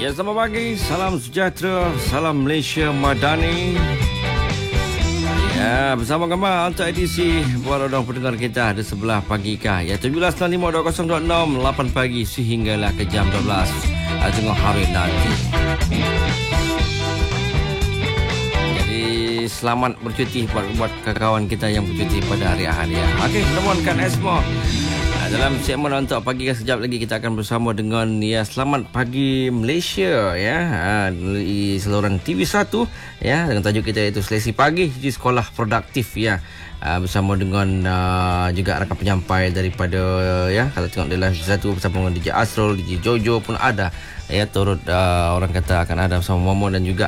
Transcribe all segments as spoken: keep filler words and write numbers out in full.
Ya, selamat pagi, salam sejahtera, salam Malaysia Madani. Ya, bersama kami untuk edisi para orang pendengar kita di sebelah pagi kah. Ya, tujuh belas lima dua kosong dua enam lapan pagi sehinggalah ke jam dua belas tengah hari nanti. Jadi selamat bercuti buat, buat kawan kita yang bercuti pada hari Ahad ya. Okey, pertemuankan Esmo. Dalam segmen untuk pagi sekejap lagi kita akan bersama dengan ya Selamat Pagi Malaysia ya, ha, di saluran T V satu ya, dengan tajuk kita iaitu Seleksi Pagi di Sekolah Produktif ya, ha, bersama dengan uh, juga rakan penyampai daripada ya, kalau tengok di live satu bersama dengan D J Asrul, D J Jojo pun ada ya, turut uh, orang kata akan ada bersama Momo dan juga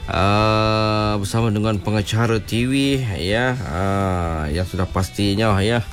uh, bersama dengan pengacara T V ya, uh, yang sudah pastinya ya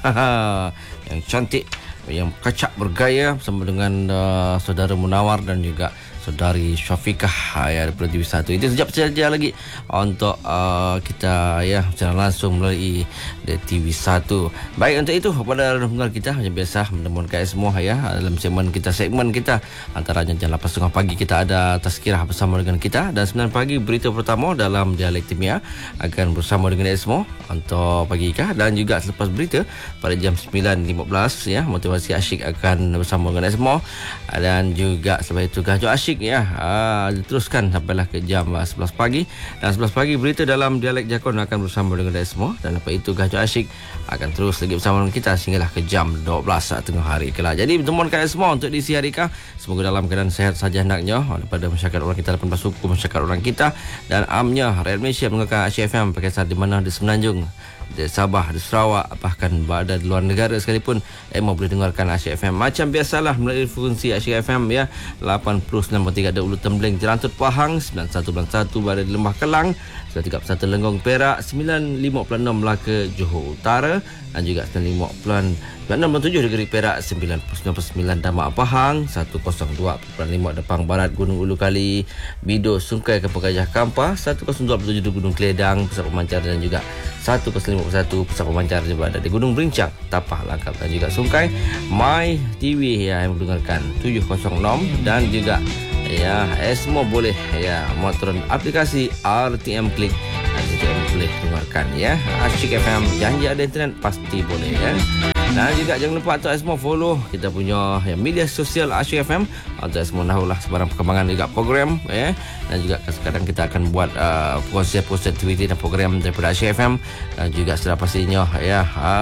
yang cantik, yang kacak bergaya bersama dengan uh, saudara Munawar dan juga saudari Syafiqah ya, daripada T V satu. Itu sekejap saja lagi untuk uh, kita ya secara langsung melalui di T V satu. Baik, untuk itu pada pendengar kita macam biasa menemukan semua ya dalam segmen kita segmen kita antaranya jam lapan tiga puluh pagi kita ada tazkirah bersama dengan kita, dan sembilan pagi berita pertama dalam dialek Timia akan bersama dengan Esmo untuk pagi kah, dan juga selepas berita pada jam sembilan lima belas ya motivasi asyik akan bersama dengan Esmo, dan juga selepas itu Gajo Asyik ya, ha, diteruskan sampailah ke jam sebelas pagi, dan sebelas pagi berita dalam dialek Jakun akan bersama dengan Esmo, dan lepas itu Gajo Asyik akan terus lagi bersama dengan kita sehinggalah ke jam dua belas tengah hari kelak. Jadi bertemuan dengan Esmo untuk di siang hari kah, semoga dalam keadaan sehat saja hendaknya daripada masyarakat orang kita, lapan belas suku masyarakat orang kita dan amnya rakyat Malaysia mendengarkan Asyik F M pakai saat di mana di Semenanjung, di Sabah, di Sarawak, bahkan berada di luar negara sekalipun, Emo boleh dengarkan Asyik F M macam biasalah melalui frekuensi Asyik F M ya, lapan puluh sembilan perpuluhan tiga ada Ulu Tembeling, Jelantut Pahang, sembilan puluh satu perpuluhan satu berada di Lembah Kelang, sembilan puluh tiga perpuluhan satu Lenggong Perak, sembilan puluh lima perpuluhan enam Melaka Johor Utara, dan juga sembilan puluh lima perpuluhan enam puluh tujuh Negeri Perak, sembilan puluh sembilan perpuluhan sembilan Damak Pahang, seratus dua perpuluhan lima Depang Barat Gunung Ulu Kali, Bido Sungai Kampung Gajah Kampar, seratus dua perpuluhan tujuh Gunung Keledang Pusat Pemancar, dan juga seratus lima puluh satu Pusat Pemancar yang berada di Gunung Berincang, Tapah Langkap, dan juga Sungai My T V ya, yang mendengarkan tujuh kosong enam, dan juga ya Esmo boleh ya muat turun aplikasi R T M Klik dan juga boleh dengarkan ya Asyik F M. Janji ada internet pasti boleh ya. Dan juga jangan lupa untuk Esmo follow kita punya ya, media sosial Asyik F M untuk Esmo tahulah sebarang perkembangan juga program ya, dan juga sekarang kita akan buat uh, proses-proses aktiviti dan program daripada Asyik F M, dan juga sudah pastinya ya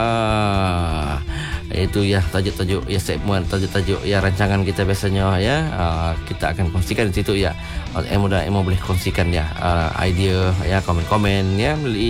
ah, itu ya tajuk-tajuk ya segmen tajuk-tajuk ya rancangan kita biasanya ya, uh, kita akan kongsikan di situ ya. Emo dan Emo boleh kongsikan ya uh, idea ya, komen-komen ya melalui